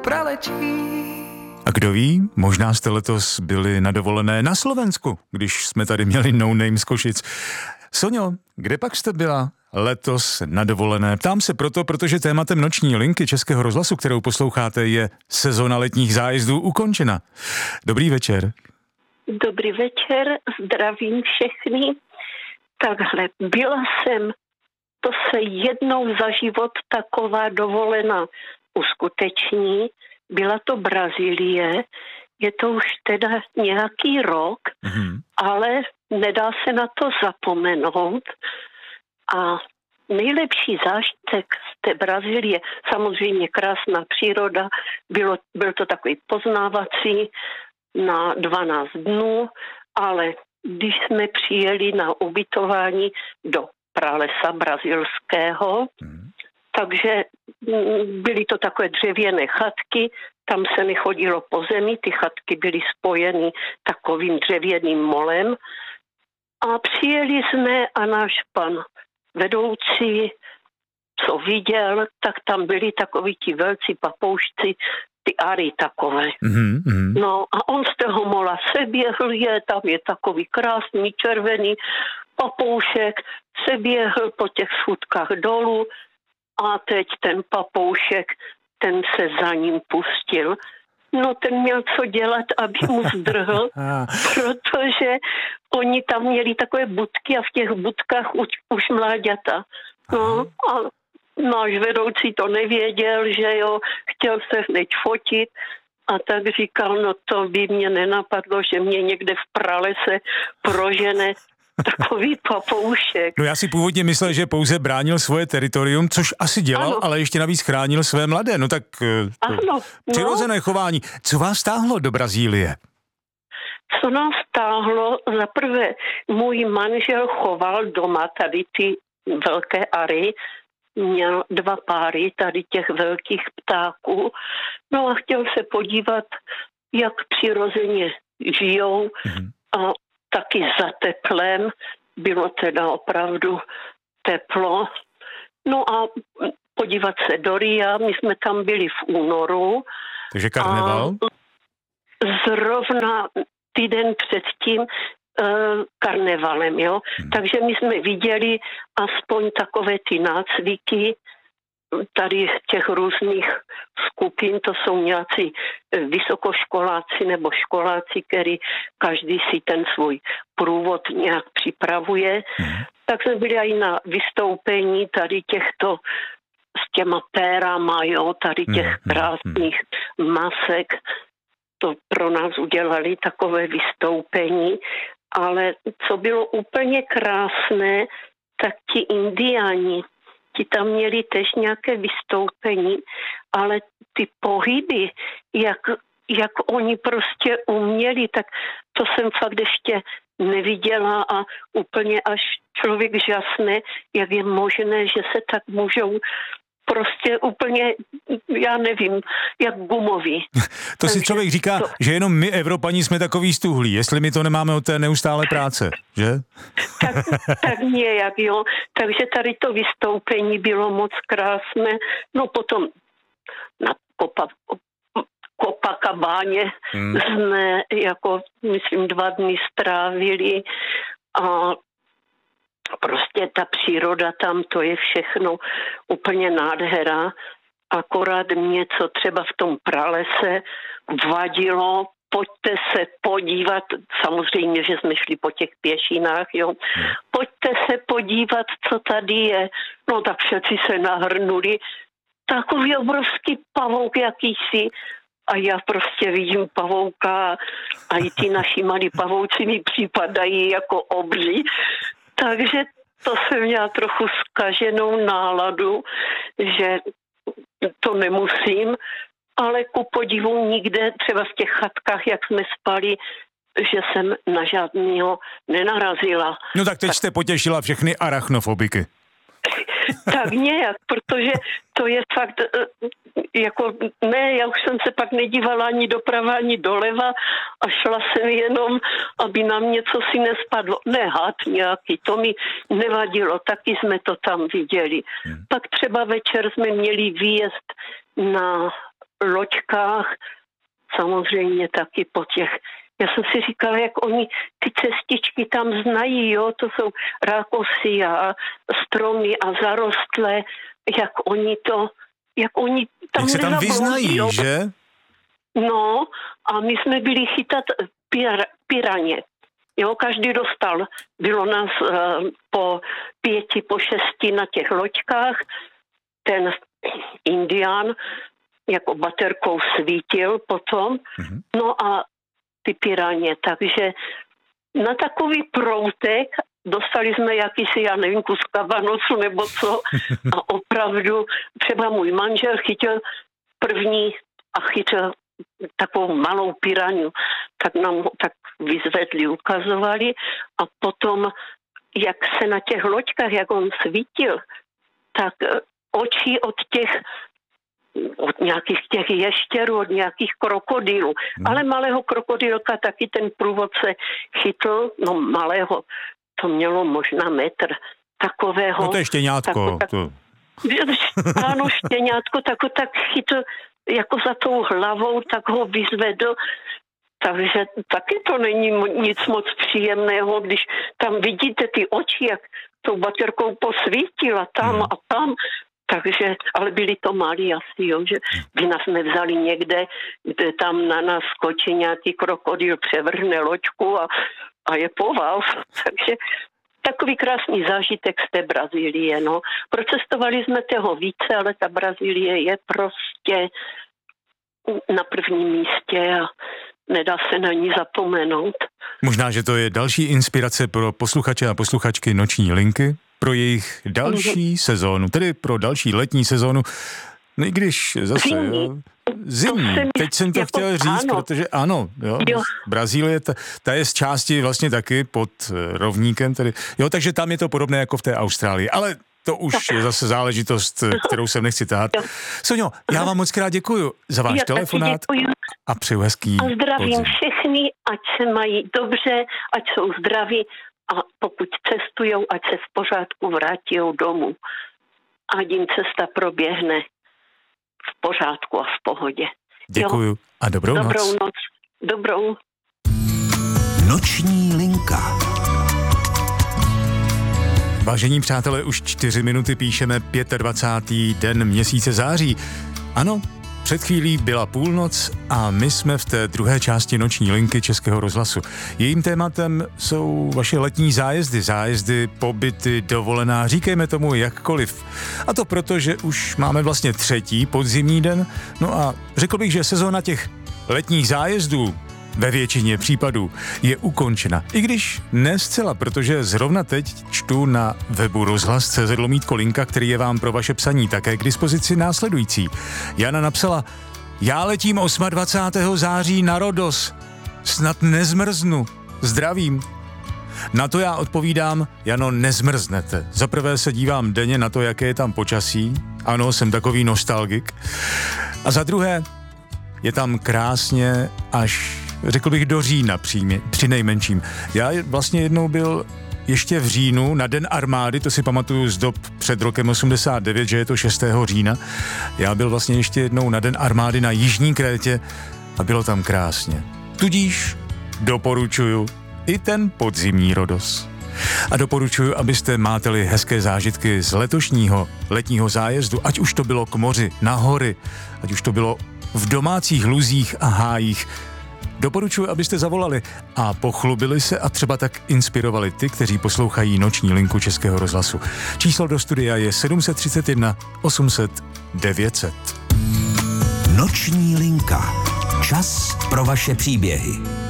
pralečí. A kdo ví, možná jste letos byli na dovolené na Slovensku, když jsme tady měli No Name z Košic. Soňo, kde pak jste byla letos na dovolené? Ptám se proto, protože tématem noční linky Českého rozhlasu, kterou posloucháte, je sezona letních zájezdů ukončena. Dobrý večer. Dobrý večer, zdravím všechny. Takhle, byla jsem, to se jednou za život taková dovolená uskuteční, byla to Brazílie, je to už teda nějaký rok, ale nedá se na to zapomenout. A nejlepší zážitek z té Brazílie, samozřejmě krásná příroda, byl to takový poznávací na 12 dnů, ale když jsme přijeli na ubytování do pralesa brazilského, takže byly to takové dřevěné chatky, tam se nechodilo po zemi, ty chatky byly spojeny takovým dřevěným molem a přijeli jsme a náš pan vedoucí, co viděl, tak tam byli takoví ti velcí papoušci, ty ary takové. No a on z toho mola se běhl, tam je takový krásný červený papoušek, se běhl po těch schůdkách dolů a teď ten papoušek, ten se za ním pustil. No ten měl co dělat, aby mu zdrhl, protože oni tam měli takové budky a v těch budkách už mláďata. No a náš vedoucí to nevěděl, že jo, chtěl se hned fotit a tak říkal, no to by mě nenapadlo, že mě někde v pralese prožene takový papoušek. No já si původně myslel, že pouze bránil svoje teritorium, což asi dělal, ano. Ale ještě navíc chránil své mladé. No tak přirozené chování. Co vás táhlo do Brazílie? Co nás táhlo? Za prvé, můj manžel choval doma tady ty velké ary, měl 2 páry tady těch velkých ptáků. No a chtěl se podívat, jak přirozeně žijou a taky za teplem. Bylo teda opravdu teplo. No a podívat se do Ria, my jsme tam byli v únoru. Takže karneval? Zrovna týden předtím karnevalem, jo. Takže my jsme viděli aspoň takové ty nácviky tady těch různých skupin, to jsou nějací vysokoškoláci nebo školáci, který každý si ten svůj průvod nějak připravuje. Tak jsme byli i na vystoupení tady těchto s těma pérama, jo, tady těch krásných masek. To pro nás udělali takové vystoupení, ale co bylo úplně krásné, tak ti indiáni, ti tam měli tež nějaké vystoupení, ale ty pohyby, jak oni prostě uměli, tak to jsem fakt ještě neviděla a úplně až člověk žasne, jak je možné, že se tak můžou prostě úplně, já nevím, jak gumoví. To si člověk říká, že jenom my Evropani jsme takový stuhlí, jestli my to nemáme od té neustálé práce, že? Tak nějak, jo. Takže tady to vystoupení bylo moc krásné. No potom na Copacabáně jsme jako, myslím, 2 dny strávili a prostě ta příroda tam, to je všechno úplně nádhera. Akorát mě, co třeba v tom pralese vadilo, pojďte se podívat, samozřejmě, že jsme šli po těch pěšinách, jo. Pojďte se podívat, co tady je. No tak všetci se nahrnuli. Takový obrovský pavouk jakýsi. A já prostě vidím pavouka a i ty naši malí pavouci mi připadají jako obří. Takže to jsem měla trochu zkaženou náladu, že to nemusím, ale ku podivu nikde, třeba v těch chatkách, jak jsme spali, že jsem na žádného nenarazila. No tak teď jste potěšila všechny arachnofobiky. Tak nějak, protože to je fakt, jako ne, já už jsem se pak nedívala ani doprava, ani doleva a šla jsem jenom, aby nám něco si nespadlo. Ne, had nějaký, to mi nevadilo, taky jsme to tam viděli. Pak třeba večer jsme měli výjezd na loďkách, samozřejmě taky po těch. Já jsem si říkala, jak oni ty cestičky tam znají, jo, to jsou rákosy a stromy a zarostlé, jak oni tam se tam vyznají, jo. Že? No, a my jsme byli chytat piraně. Jo, každý dostal, bylo nás po 5, po 6 na těch loďkách, ten Indián jako baterkou svítil potom, no a ty piraně, takže na takový proutek dostali jsme jakýsi, já nevím, kus kabanosu nebo co a opravdu třeba můj manžel chytil první a chytil takovou malou piraňu, tak nám ho tak vyzvedli, ukazovali a potom, jak se na těch loďkách, jak on svítil, tak oči od nějakých těch ještěrů, od nějakých krokodýlů. Ale malého krokodýlka taky ten průvodce chytl, no malého, to mělo možná metr takového. No to je štěňátko. Ano, štěňátko, tak chytl jako za tou hlavou, tak ho vyzvedl. Takže taky to není nic moc příjemného, když tam vidíte ty oči, jak tou baterkou posvítila tam a tam. Takže, ale byli to malí asi, jo, že by nás nevzali někde, kde tam na nás skočí nějaký krokodýl, převrhne loďku a je po vás. Takže takový krásný zážitek z té Brazílie, no. Procestovali jsme toho více, ale ta Brazílie je prostě na prvním místě a nedá se na ní zapomenout. Možná, že to je další inspirace pro posluchače a posluchačky Noční linky, pro jejich další sezónu, tedy pro další letní sezónu, no i když zase... Zimní. Teď jsem to chtěl říct, ano. Protože ano, jo. Brazílie, ta je z části vlastně taky pod rovníkem, tedy, jo, takže tam je to podobné jako v té Austrálii, ale to už je zase záležitost, kterou jsem nechci tahat. Soňo, já vám moc krát děkuju za váš telefonát a přeju hezký a zdravím podzim. všechny, ať se mají dobře, ať jsou zdraví a pokud cestujou, ať se v pořádku vrátí domů. Ať jim cesta proběhne v pořádku a v pohodě. Děkuju a dobrou noc. Dobrou. Noční linka. Vážení přátelé, už 4 minuty píšeme 25. den měsíce září. Ano, před chvílí byla půlnoc a my jsme v té druhé části Noční linky Českého rozhlasu. Jejím tématem jsou vaše letní zájezdy, pobyty, dovolená, říkejme tomu jakkoliv. A to proto, že už máme vlastně 3. podzimní den, no a řekl bych, že sezóna těch letních zájezdů ve většině případů je ukončena. I když ne zcela, protože zrovna teď čtu na webu rozhlas.cz/linka, který je vám pro vaše psaní také k dispozici následující. Jana napsala: já letím 28. září na Rhodos. Snad nezmrznu. Zdravím. Na to já odpovídám: Jano, nezmrznete. Za prvé se dívám denně na to, jaké je tam počasí. Ano, jsem takový nostalgik. A za druhé, je tam krásně až, řekl bych, do října při nejmenším. Já vlastně jednou byl ještě v říjnu na Den armády, to si pamatuju z dob před rokem 89, že je to 6. října. Já byl vlastně ještě jednou na Den armády na Jižní Krétě a bylo tam krásně. Tudíž doporučuju i ten podzimní Rhodos. A doporučuji, abyste máteli hezké zážitky z letošního letního zájezdu, ať už to bylo k moři, na hory, ať už to bylo v domácích luzích a hájích. Doporučuji, abyste zavolali a pochlubili se a třeba tak inspirovali ty, kteří poslouchají Noční linku Českého rozhlasu. Číslo do studia je 731 800 900. Noční linka. Čas pro vaše příběhy.